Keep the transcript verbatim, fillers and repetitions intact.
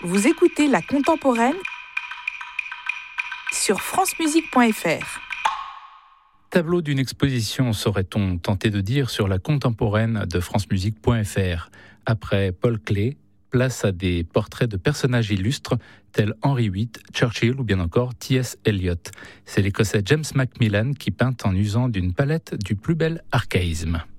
Vous écoutez La Contemporaine sur francemusique point f r. Tableau d'une exposition, saurait-on tenter de dire, sur La Contemporaine de francemusique point f r. Après Paul Klee, place à des portraits de personnages illustres tels Henry huit, Churchill ou bien encore T S. Eliot. C'est l'Écossais James Macmillan qui peint en usant d'une palette du plus bel archaïsme.